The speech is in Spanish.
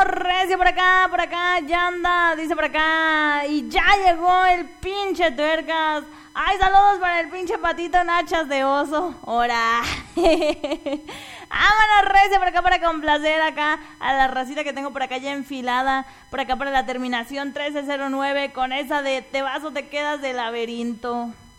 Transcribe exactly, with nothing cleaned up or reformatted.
Vámonos recio por acá, por acá, ya anda, dice por acá. Y ya llegó el pinche tuercas. Ay, saludos para el pinche patito Nachas de oso. Ora. Vámonos recio por acá para complacer acá a la racita que tengo por acá ya enfilada. Por acá para la terminación trece cero nueve con esa de te vas o te quedas de laberinto.